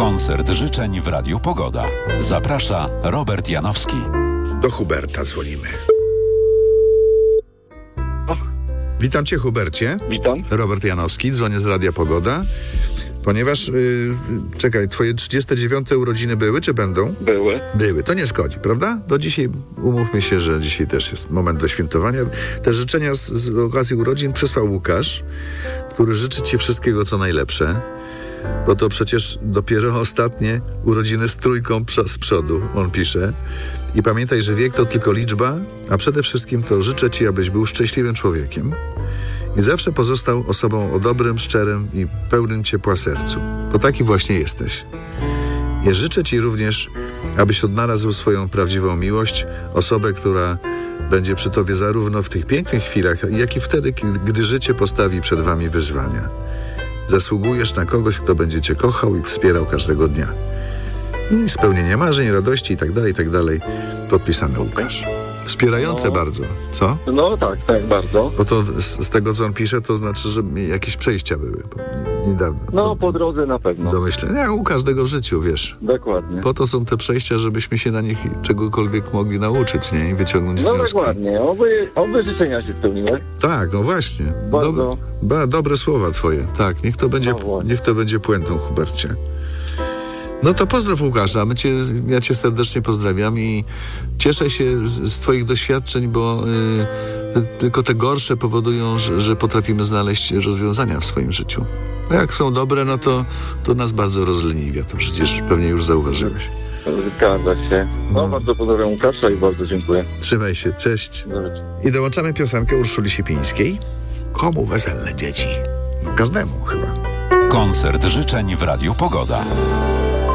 Koncert życzeń w Radiu Pogoda. Zaprasza Robert Janowski. Do Huberta dzwonimy. Witam cię, Hubercie. Witam. Robert Janowski, dzwonię z Radia Pogoda. Ponieważ, czekaj, twoje 39 urodziny były, czy będą? Były. Były, to nie szkodzi, prawda? Do dzisiaj, umówmy się, że dzisiaj też jest moment do świętowania. Te życzenia z okazji urodzin przysłał Łukasz, który życzy ci wszystkiego, co najlepsze. Bo to przecież dopiero ostatnie urodziny z trójką z przodu, on pisze. I pamiętaj, że wiek to tylko liczba, a przede wszystkim to życzę ci, abyś był szczęśliwym człowiekiem i zawsze pozostał osobą o dobrym, szczerym i pełnym ciepła sercu. Bo taki właśnie jesteś. I życzę ci również, abyś odnalazł swoją prawdziwą miłość, osobę, która będzie przy tobie zarówno w tych pięknych chwilach, jak i wtedy, gdy życie postawi przed wami wyzwania. Zasługujesz na kogoś, kto będzie cię kochał i wspierał każdego dnia. I spełnienie marzeń, radości i tak dalej. Podpisany Łukasz. Wspierające bardzo, co? No tak, bardzo. Bo to z tego, co on pisze, to znaczy, że jakieś przejścia były niedawno. No, po drodze na pewno. Do myślenia u każdego w życiu, wiesz. Dokładnie. Po to są te przejścia, żebyśmy się na nich czegokolwiek mogli nauczyć, nie? I wyciągnąć wnioski. Dokładnie. Oby życzenia się spełniły. Tak, no właśnie. Bardzo. Dobre słowa twoje. Tak, niech to będzie puentą, Hubercie. No to pozdrow Łukasza, ja cię serdecznie pozdrawiam i cieszę się z twoich doświadczeń, bo tylko te gorsze powodują, że potrafimy znaleźć rozwiązania w swoim życiu. A jak są dobre, no to nas bardzo rozleniwia, to przecież pewnie już zauważyłeś. Zgadza się. Bardzo pozdrawiam Łukasza i bardzo dziękuję. Trzymaj się, cześć. I dołączamy piosenkę Urszuli Siepińskiej. Komu weselne dzieci? No każdemu chyba. Koncert życzeń w Radiu Pogoda.